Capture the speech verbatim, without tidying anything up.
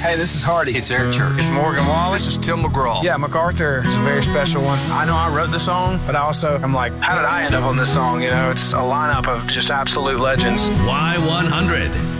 Hey, this is Hardy. It's Eric Church. It's Morgan Wallace. This is Tim McGraw. Yeah, MacArthur is a very special one. I know I wrote the song, but I also, I'm like, how did I end up on this song? You know, it's a lineup of just absolute legends. Y one hundred.